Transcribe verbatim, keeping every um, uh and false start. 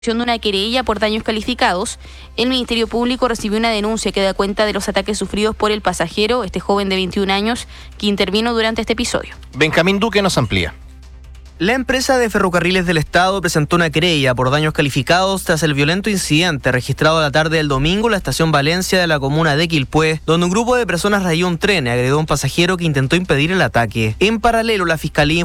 de una querella por daños calificados, el Ministerio Público recibió una denuncia que da cuenta de los ataques sufridos por el pasajero, este joven de veintiún años, que intervino durante este episodio. Benjamín Duque nos amplía. La empresa de ferrocarriles del Estado presentó una querella por daños calificados tras el violento incidente registrado la tarde del domingo en la estación Valencia de la comuna de Quilpué, donde un grupo de personas rayó un tren y agredió a un pasajero que intentó impedir el ataque. En paralelo, la Fiscalía